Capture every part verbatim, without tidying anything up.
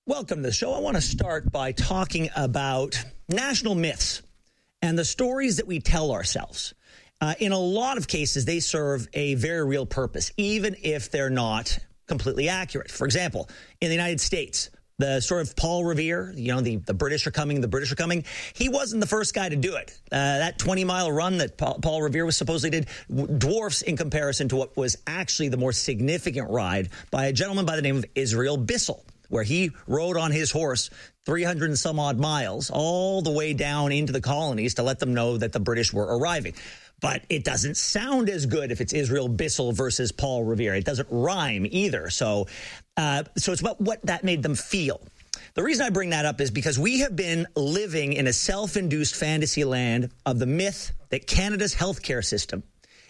Welcome to the show. I want to start by talking about national myths and the stories that we tell ourselves. Uh, in a lot of cases, they serve a very real purpose, even if they're not completely accurate. For example, in the United States, the story of Paul Revere, you know, the, the British are coming, the British are coming. He wasn't the first guy to do it. Uh, that twenty-mile run that Paul, Paul Revere was supposedly did dwarfs in comparison to what was actually the more significant ride by a gentleman by the name of Israel Bissell, where he rode on his horse three hundred and some odd miles all the way down into the colonies to let them know that the British were arriving. But it doesn't sound as good if it's Israel Bissell versus Paul Revere. It doesn't rhyme either. So, uh, so it's about what that made them feel. The reason I bring that up is because we have been living in a self-induced fantasy land of the myth that Canada's healthcare system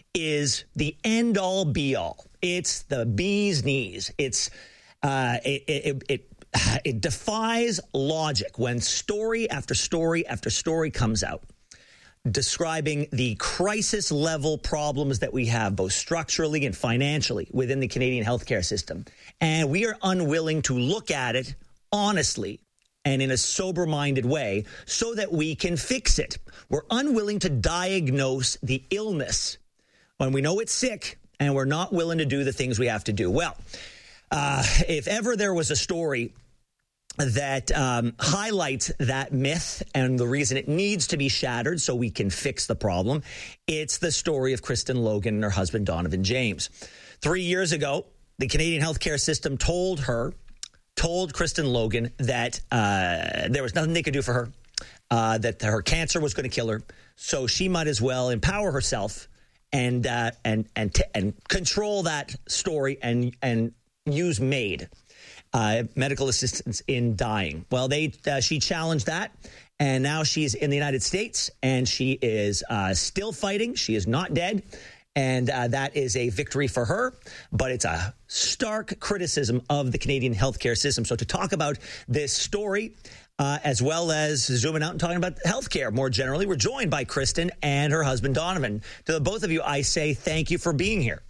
is the end-all, be-all. It's the bee's knees. It's uh, it, it, it it defies logic when story after story after story comes out describing the crisis level problems that we have both structurally and financially within the Canadian healthcare system. And we are unwilling to look at it honestly and in a sober-minded way so that we can fix it. We're unwilling to diagnose the illness when we know it's sick, and we're not willing to do the things we have to do. Well, uh, if ever there was a story that um, highlights that myth and the reason it needs to be shattered so we can fix the problem, it's the story of Kristen Logan and her husband, Donovan James. Three years ago, the Canadian healthcare system told her, told Kristen Logan that uh, there was nothing they could do for her, uh, that her cancer was going to kill her, so she might as well empower herself and uh, and and t- and control that story and and use MAID. Uh, medical assistance in dying. Well, they uh, she challenged that, and now she's in the United States, and she is uh, still fighting. She is not dead, and uh, that is a victory for her, but it's a stark criticism of the Canadian healthcare system. So to talk about this story, uh, as well as zooming out and talking about healthcare more generally, we're joined by Kristen and her husband, Donovan. To the both of you, I say thank you for being here.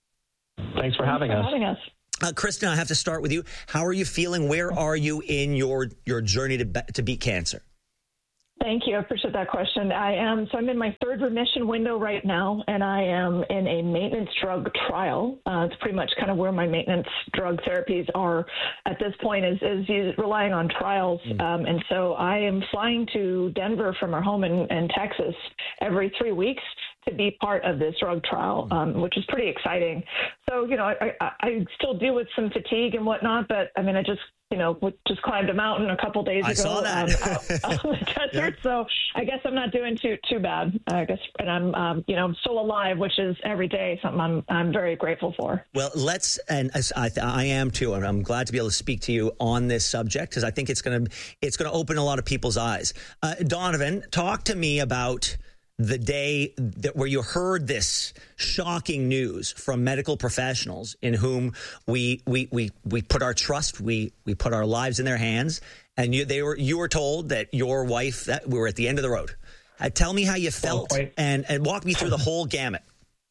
Thanks for having Thanks us. For having us. Uh, Kristen, I have to start with you. How are you feeling? Where are you in your your journey to be, to beat cancer? Thank you. I appreciate that question. I am, so I'm in my third remission window right now, and I am in a maintenance drug trial. Uh, it's pretty much kind of where my maintenance drug therapies are at this point is, is relying on trials. Mm. Um, and so I am flying to Denver from our home in, in Texas every three weeks to be part of this drug trial, um, which is pretty exciting. So, you know, I, I, I still deal with some fatigue and whatnot, but I mean, I just, you know, just climbed a mountain a couple days I ago. saw that. um, out, out in the desert. Yeah. So I guess I'm not doing too too bad. I guess, and I'm, um, you know, I'm still alive, which is every day something I'm I'm very grateful for. Well, let's, and I, I am too. And I'm glad to be able to speak to you on this subject because I think it's going to it's going to open a lot of people's eyes. Uh, Donovan, talk to me about the day that where you heard this shocking news from medical professionals in whom we we we we put our trust, we we put our lives in their hands, and you they were you were told that your wife that we were at the end of the road. Uh, tell me how you felt, well, quite, and and walk me through the whole gamut.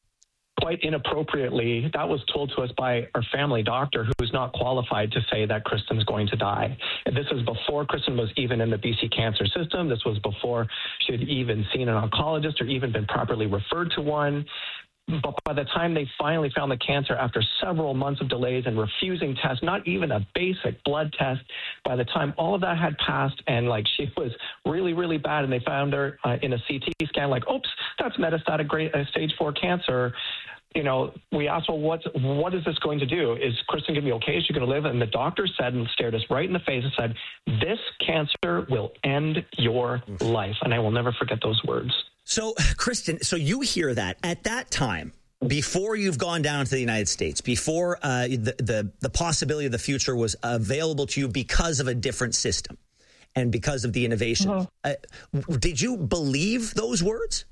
Quite inappropriately, that was told to us by our family doctor, who was not qualified to say that Kristen's going to die. And this was before Kristen was even in the B C cancer system. This was before she had even seen an oncologist or even been properly referred to one. But by the time they finally found the cancer, after several months of delays and refusing tests, not even a basic blood test, by the time all of that had passed and like she was really, really bad, and they found her uh, in a C T scan, like, oops, that's metastatic grade, uh, stage four cancer. You know, we asked, well, what's, what is this going to do? Is Kristen going to be okay? Is she going to live? And the doctor said and stared us right in the face and said, this cancer will end your life. And I will never forget those words. So, Kristen, so you hear that at that time, before you've gone down to the United States, before uh, the, the, the possibility of the future was available to you because of a different system and because of the innovation. Uh-huh. Uh, did you believe those words?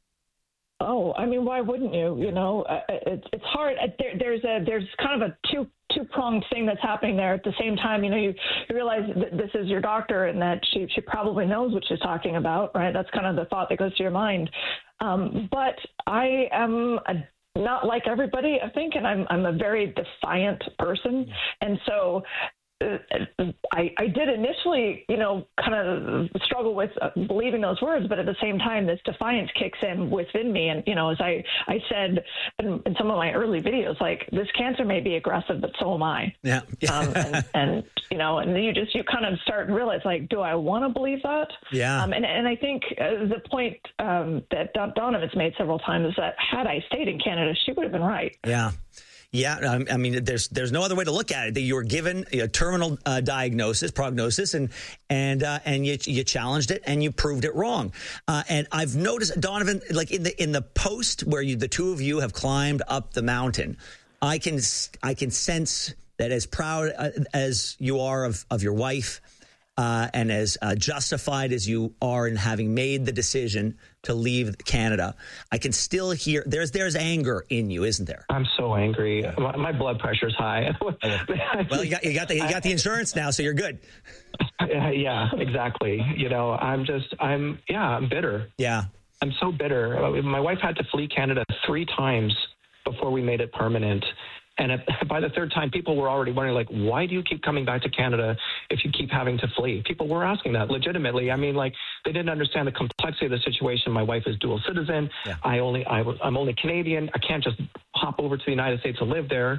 Oh, I mean, why wouldn't you? You know, uh, it, it's hard. Uh, there, there's a there's kind of a two two pronged thing that's happening there. At the same time, you know, you, you realize that this is your doctor and that she she probably knows what she's talking about, right? That's kind of the thought that goes to your mind. Um, but I am a, not like everybody, I think, and I'm I'm a very defiant person, and so. Uh, I, I did initially, you know, kind of struggle with uh, believing those words, but at the same time, this defiance kicks in within me. And, you know, as I, I said in, in some of my early videos, like, this cancer may be aggressive, but so am I. Yeah. um, and, and, you know, and you just, you kind of start to realize, like, do I want to believe that? Yeah. Um, and, and I think uh, the point um, that Donovan's made several times is that had I stayed in Canada, she would have been right. Yeah. Yeah, I mean, there's there's no other way to look at it. That you were given a terminal uh, diagnosis, prognosis, and and uh, and you you challenged it and you proved it wrong. Uh, and I've noticed, Donovan, like in the in the post where you the two of you have climbed up the mountain, I can I can sense that as proud as you are of of your wife, uh, and as uh, justified as you are in having made the decision to leave Canada, I can still hear there's there's anger in you, isn't there? I'm so angry. My, my blood pressure's high. Well, you got you got the you got the insurance now, so you're good. Yeah, yeah, exactly. You know, I'm just I'm yeah, I'm bitter. Yeah, I'm so bitter. My wife had to flee Canada three times before we made it permanent. And at, by the third time, people were already wondering, like, why do you keep coming back to Canada if you keep having to flee? People were asking that legitimately. I mean, like, they didn't understand the complexity of the situation. My wife is dual citizen. Yeah. I only, I was, I'm only Canadian. I can't just hop over to the United States to live there.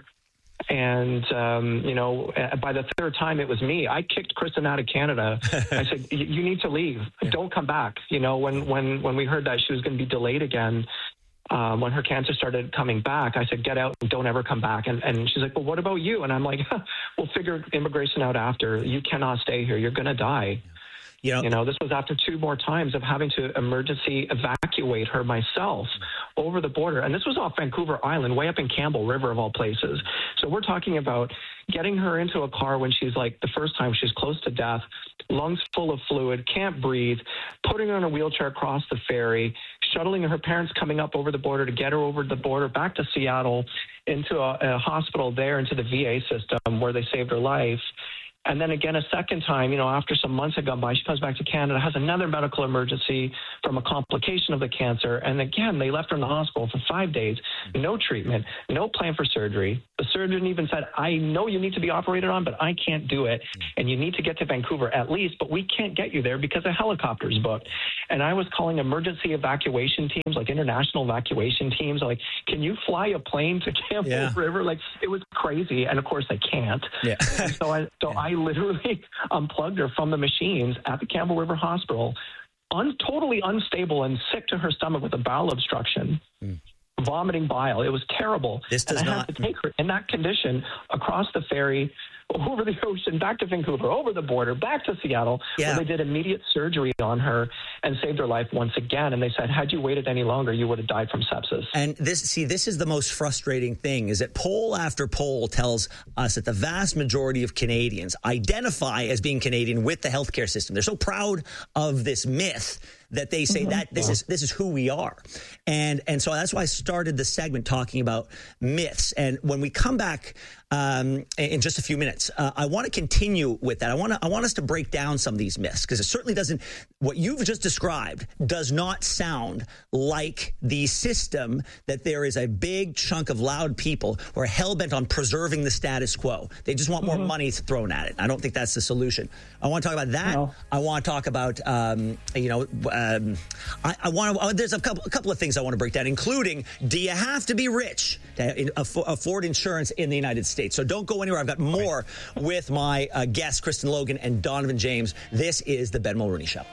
And, um, you know, by the third time, it was me. I kicked Kristen out of Canada. I said, you need to leave. Yeah. Don't come back. You know, when, when, when we heard that she was going to be delayed again, Um, when her cancer started coming back, I said, get out and don't ever come back. And, and she's like, well, what about you? And I'm like, we'll figure immigration out after. You cannot stay here. You're going to die. You know, you know, this was after two more times of having to emergency evacuate her myself over the border. And this was off Vancouver Island, way up in Campbell River of all places. So we're talking about getting her into a car when she's like the first time she's close to death, lungs full of fluid, can't breathe, putting her in a wheelchair across the ferry, shuttling her parents coming up over the border to get her over the border back to Seattle into a, a hospital there, into the V A system where they saved her life. And then again, a second time, you know, after some months had gone by, she comes back to Canada, has another medical emergency from a complication of the cancer. And again, they left her in the hospital for five days, no treatment, no plan for surgery. The surgeon even said, I know you need to be operated on, but I can't do it. And you need to get to Vancouver at least, but we can't get you there because a helicopter's booked. And I was calling emergency evacuation teams, like international evacuation teams, like, can you fly a plane to Campbell yeah. River? Like, it was crazy. And of course they can't. Yeah. And so I, so yeah. I literally unplugged her from the machines at the Campbell River Hospital, un, totally unstable and sick to her stomach with a bowel obstruction, mm. vomiting bile. It was terrible. This does and I not... had to take her in that condition across the ferry, over the ocean, back to Vancouver, over the border, back to Seattle, yeah. where they did immediate surgery on her and saved her life once again. And they said, had you waited any longer, you would have died from sepsis. And this, see, this is the most frustrating thing, is that poll after poll tells us that the vast majority of Canadians identify as being Canadian with the healthcare system. They're so proud of this myth that they say mm-hmm. that this yeah. is this is who we are. And and so that's why I started the segment talking about myths. And when we come back um, in just a few minutes, uh, I want to continue with that. I want to I want us to break down some of these myths, because it certainly doesn't, what you've just described does not sound like the system that there is a big chunk of loud people who are hell-bent on preserving the status quo. They just want more mm-hmm. money thrown at it. I don't think that's the solution. I want to talk about that. No. I want to talk about, um, you know, Um, I, I want to. There's a couple, a couple of things I want to break down, including: do you have to be rich to afford insurance in the United States? So don't go anywhere. I've got more with my uh, guests, Kristen Logan and Donovan James. This is the Ben Mulroney Show.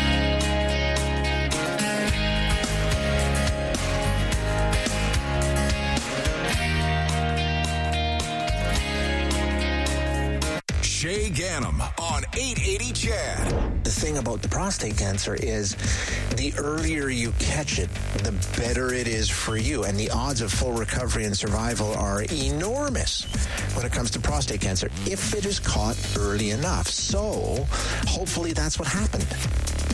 Shay Ganem on eight eighty C H A D. The thing about the prostate cancer is the earlier you catch it, the better it is for you. And the odds of full recovery and survival are enormous when it comes to prostate cancer, if it is caught early enough. So hopefully that's what happened.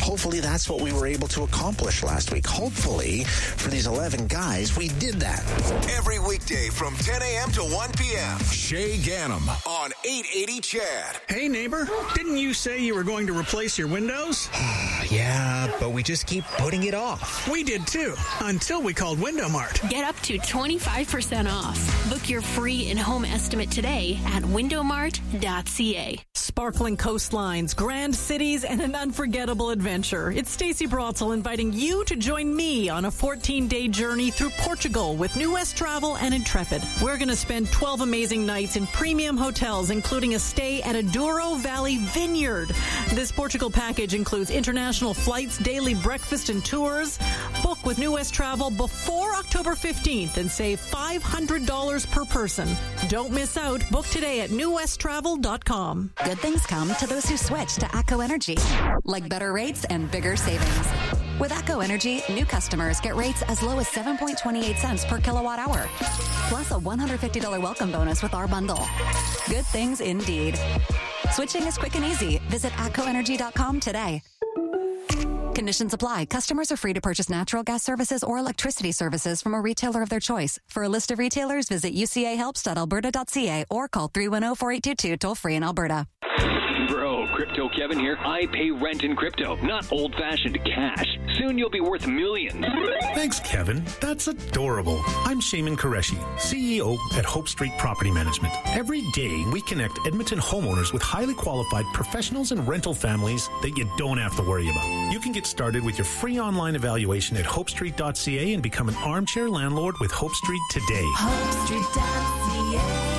Hopefully that's what we were able to accomplish last week. Hopefully for these eleven guys, we did that. Every weekday from ten a.m. to one p.m. Shay Ganem on eight eighty C H A D. Hey, neighbor, didn't you say you were going to replace your windows? Yeah, but we just keep putting it off. We did too, until we called Window Mart. Get up to twenty-five percent off. Book your free in-home estimate today at window mart dot c a. Sparkling coastlines, grand cities, and an unforgettable adventure. It's Stacey Brotzel inviting you to join me on a fourteen-day journey through Portugal with New West Travel and Intrepid. We're going to spend twelve amazing nights in premium hotels, including a stay at a Douro Valley Vineyard. This Portugal package includes international flights, daily breakfast, and tours. Book with New West Travel before October fifteenth and save five hundred dollars per person. Don't miss out. Book today at new west travel dot com. Good things come to those who switch to ACO Energy, like better rates and bigger savings. With ACO Energy, new customers get rates as low as seven point two eight cents per kilowatt hour, plus a one hundred fifty dollars welcome bonus with our bundle. Good things indeed. Switching is quick and easy. Visit A C O energy dot com today. Conditions apply. Customers are free to purchase natural gas services or electricity services from a retailer of their choice. For a list of retailers, visit u c a helps dot alberta dot c a or call three one zero, four eight two two toll free in Alberta. Bro, Crypto Kevin here. I pay rent in crypto, not old-fashioned cash. Soon you'll be worth millions. Thanks, Kevin. That's adorable. I'm Shaman Qureshi, C E O at Hope Street Property Management. Every day, we connect Edmonton homeowners with highly qualified professionals and rental families that you don't have to worry about. You can get started with your free online evaluation at hope street dot c a and become an armchair landlord with Hope Street today. hope street dot c a.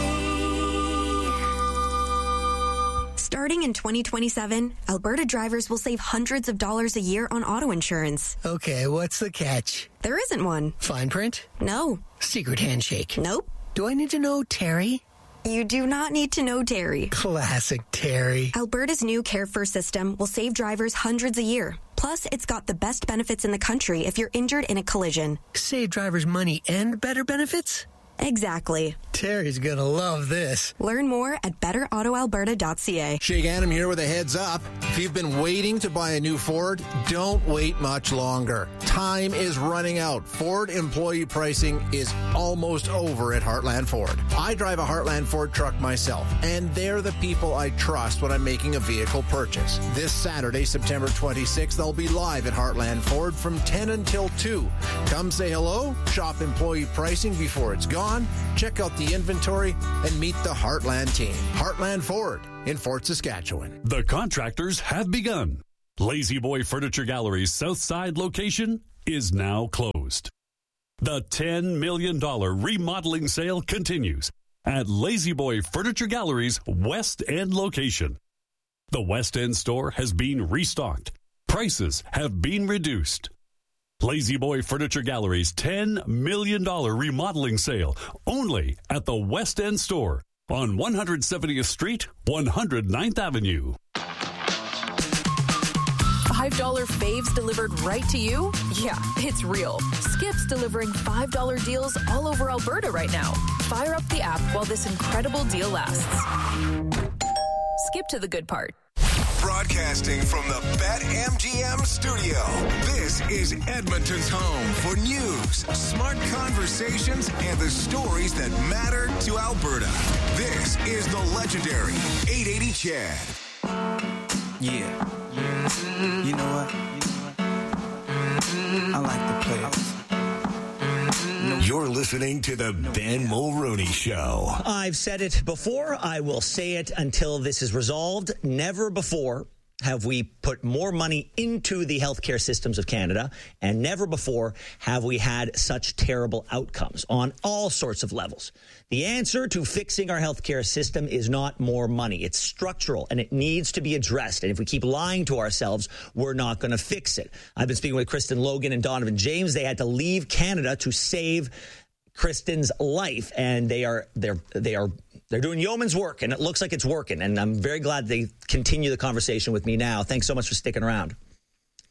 Starting in twenty twenty-seven, Alberta drivers will save hundreds of dollars a year on auto insurance. Okay, what's the catch? There isn't one. Fine print? No. Secret handshake? Nope. Do I need to know Terry? You do not need to know Terry. Classic Terry. Alberta's new Care First system will save drivers hundreds a year. Plus, it's got the best benefits in the country if you're injured in a collision. Save drivers money and better benefits? Exactly. Terry's gonna love this. Learn more at better auto alberta dot c a. Shay Ganem here with a heads up. If you've been waiting to buy a new Ford, don't wait much longer. Time is running out. Ford employee pricing is almost over at Heartland Ford. I drive a Heartland Ford truck myself, and they're the people I trust when I'm making a vehicle purchase. This Saturday, September twenty-sixth, they'll be live at Heartland Ford from ten until two. Come say hello, shop employee pricing before it's gone, check out the inventory, and meet the Heartland team. Heartland Ford in Fort Saskatchewan. The contractors have begun. Lazy Boy Furniture Gallery's South Side location is now closed. The ten million dollars remodeling sale continues at Lazy Boy Furniture Gallery's West End location. The West End store has been restocked. Prices have been reduced. Lazy Boy Furniture Gallery's ten million dollars remodeling sale only at the West End store on one hundred seventieth Street, one hundred ninth Avenue. five dollar faves delivered right to you? Yeah, it's real. Skip's delivering five dollar deals all over Alberta right now. Fire up the app while this incredible deal lasts. Skip to the good part. Broadcasting from the BetMGM studio, this is Edmonton's home for news, smart conversations, and the stories that matter to Alberta. This is the legendary eight eighty C H A D. Yeah. You know what? I like the players. You're listening to the Ben Mulroney Show. I've said it before. I will say it until this is resolved. Never before have we put more money into the healthcare systems of Canada, and never before have we had such terrible outcomes on all sorts of levels. The answer to fixing our healthcare system is not more money. It's structural, and it needs to be addressed. And if we keep lying to ourselves, we're not going to fix it. I've been speaking with Kristen Logan and Donovan James. They had to leave Canada to save Kristen's life, and they are they're they are they're doing yeoman's work, and it looks like it's working. And I'm very glad they continue the conversation with me now. Thanks so much for sticking around.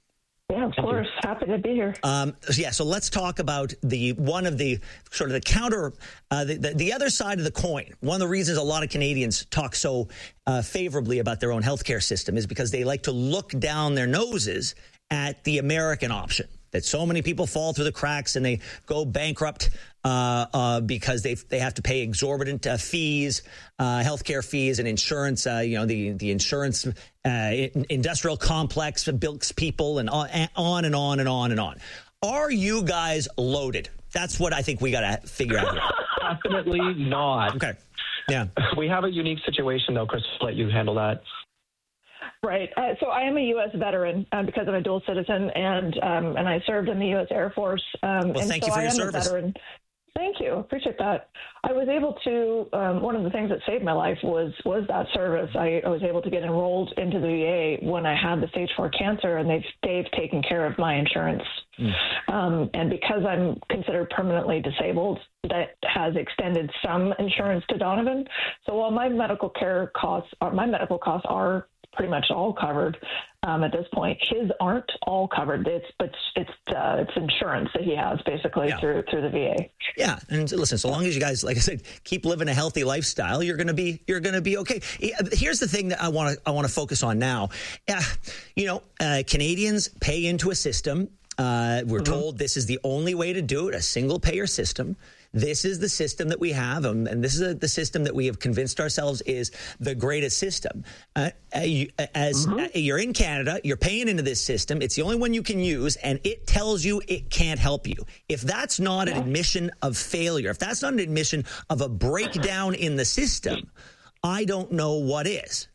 Yeah, of course. Happy to be here. Um, yeah, so let's talk about the one of the sort of the counter, uh, the, the the other side of the coin. One of the reasons a lot of Canadians talk so uh, favorably about their own healthcare system is because they like to look down their noses at the American option. That so many people fall through the cracks and they go bankrupt uh, uh, because they they have to pay exorbitant uh, fees, uh, healthcare fees, and insurance. Uh, you know, the the insurance uh, industrial complex bilks people, and on, on and on and on and on. Are you guys loaded? That's what I think we got to figure out here. Definitely not. Okay. Yeah. We have a unique situation, though, Chris. I'll let you handle that. Right. Uh, so I am a U S veteran uh, because I'm a dual citizen, and um, and I served in the U S Air Force. Um, well, and thank so you for I your am service. A veteran. Thank you. Appreciate that. I was able to, um, one of the things that saved my life was was that service. I, I was able to get enrolled into the V A when I had the stage four cancer, and they've, they've taken care of my insurance. Mm. Um, and because I'm considered permanently disabled, that has extended some insurance to Donovan. So while my medical care costs, are, my medical costs are pretty much all covered um, at this point, his aren't all covered. It's but it's uh, it's insurance that he has basically yeah. through through the V A. Yeah, and listen, so long as you guys, like I said, keep living a healthy lifestyle, you're gonna be you're gonna be okay. Here's the thing that I want to I want to focus on now. Uh, you know, uh, Canadians pay into a system. Uh, we're mm-hmm. told this is the only way to do it, a single payer system. This is the system that we have, um, and this is a, the system that we have convinced ourselves is the greatest system. Uh, you, as mm-hmm. uh, you're in Canada, you're paying into this system. It's the only one you can use, and it tells you it can't help you. If that's not an admission of failure, if that's not an admission of a breakdown in the system, I don't know what is.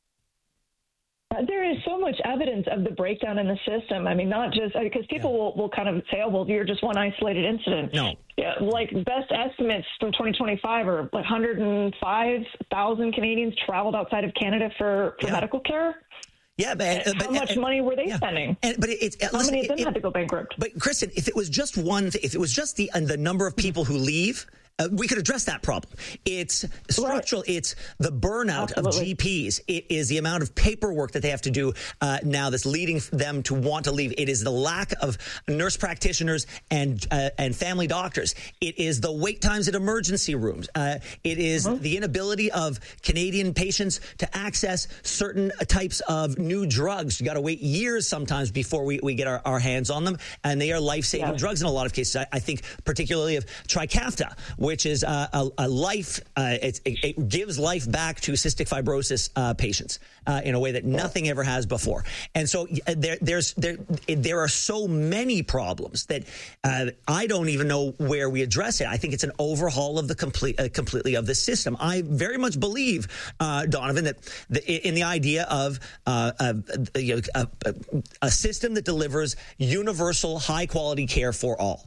There is so much evidence of the breakdown in the system. I mean, not just because people yeah. will, will kind of say, oh, well, you're just one isolated incident. No. Yeah, like best estimates from twenty twenty-five are like one hundred five thousand Canadians traveled outside of Canada for, for yeah. medical care. Yeah, but, but how much uh, money were they yeah. spending? And, but it's how listen, many of them it, had to go bankrupt? But Kristen, if it was just one, th- if it was just the uh, the number of people who leave. Uh, we could address that problem. It's structural. Right. It's the burnout Absolutely. of G Ps. It is the amount of paperwork that they have to do uh, now that's leading them to want to leave. It is the lack of nurse practitioners and uh, and family doctors. It is the wait times at emergency rooms. Uh, it is mm-hmm. the inability of Canadian patients to access certain types of new drugs. You got to wait years sometimes before we, we get our, our hands on them, and they are life-saving yeah. drugs in a lot of cases. I, I think particularly of Trikafta, which is uh, a, a life, uh, it, it gives life back to cystic fibrosis uh, patients uh, in a way that nothing ever has before. And so uh, there, there's there there are so many problems that uh, I don't even know where we address it. I think it's an overhaul of the complete uh, completely of the system. I very much believe, uh, Donovan, that the, in the idea of uh, a, a, a, a system that delivers universal, high quality care for all.